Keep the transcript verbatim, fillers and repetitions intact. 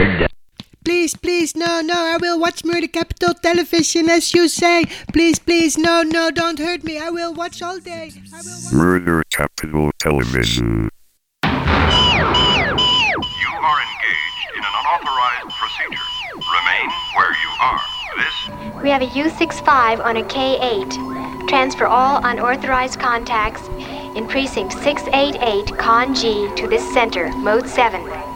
Murder. Please, please, no, no, I will watch Murder Capital Television as you say. Please, please, no, no, don't hurt me. I will watch all day. I will watch Murder Capital Television. You are engaged in an unauthorized procedure. Remain where you are. This... We have a U sixty-five on a K eight. Transfer all unauthorized contacts in precinct six eighty-eight Con G to this center, mode seven.